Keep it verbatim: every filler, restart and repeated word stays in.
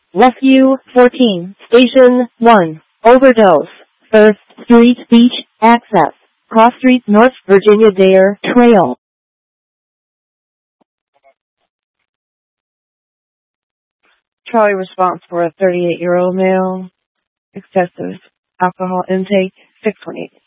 Rescue fourteen, Station one, Overdose, First Street Beach, Access, Cross Street, North Virginia Dare Trail. Charlie response for a thirty-eight-year-old male, excessive alcohol intake, six twenty-eight.